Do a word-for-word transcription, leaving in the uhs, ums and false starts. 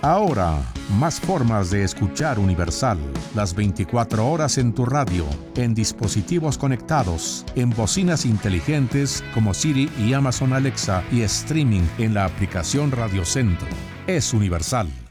Ahora, más formas de escuchar Universal. Las veinticuatro horas en tu radio, en dispositivos conectados, en bocinas inteligentes como Siri y Amazon Alexa y streaming en la aplicación Radio Centro. Es Universal.